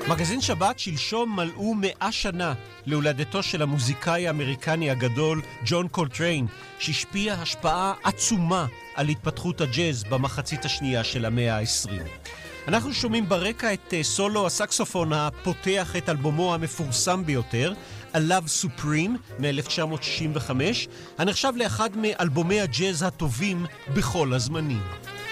מגזין שבת שלשום מלאו 100 שנה להולדתו של המוזיקאי האמריקני הגדול ג'ון קולטריין, שהשפיע השפעה עצומה על התפתחות הג'אז במחצית השנייה של המאה ה-20. אנחנו שומעים ברקע את סולו הסקסופון הפותח את אלבומו המפורסם ביותר, A Love Supreme מ-1965, הנחשב לאחד מאלבומי הג'אז הטובים בכל הזמנים.